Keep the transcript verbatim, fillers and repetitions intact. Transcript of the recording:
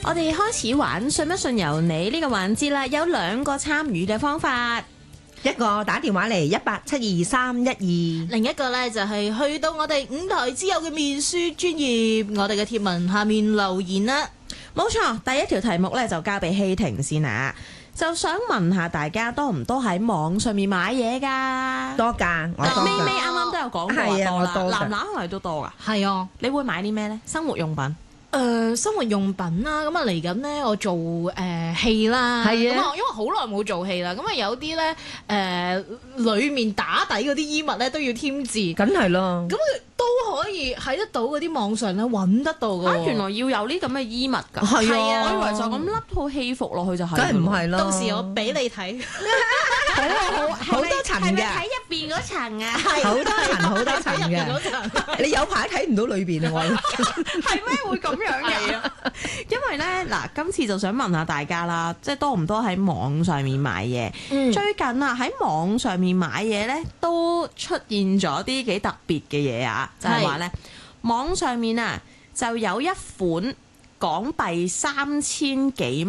我哋開始玩信不信由你呢個環節啦，有兩個參與嘅方法， 一個打電話嚟一八七二三一二， 另一個呢就係去到我哋五台之友嘅面書專頁，我哋嘅貼文下面留言啦。 冇錯，第一條題目呢就交俾希婷先啊，就想問下大家多唔多喺網上面買嘢㗎？ 多㗎，我多咪咪㗎。 啱啱都有講過係啊多啦， 我多㗎男男係咪都多㗎？ 係啊。 你會買啲咩呢？生活用品。 誒、呃、生活用品啦，咁啊嚟緊咧，我做誒、呃、戲啦， 係啊咁啊因為好耐冇做戲啦，咁啊有啲咧誒裡面打底嗰啲衣物咧都要添字，咁梗係咯。 都可以喺得到嗰啲網上咧揾得到㗎啊， 喎。 原來要有呢咁嘅衣物㗎。 係啊我以為就咁笠套戲服落去就係。 梗係唔係啦。 到時我俾你睇， 好好好多層嘅， 睇入邊嗰層啊？ 好多層好多層入邊嘅。 嗰層。 你有排睇唔到裏邊啊！我係咩會咁樣嘅？因為咧嗱，今次就想問下大家啦，即係多唔多喺網上面買嘢？ 嗯最近啊喺網上面買嘢咧，都出現咗啲幾特別嘅嘢啊，就係話咧網上面啊就有一款港幣三千幾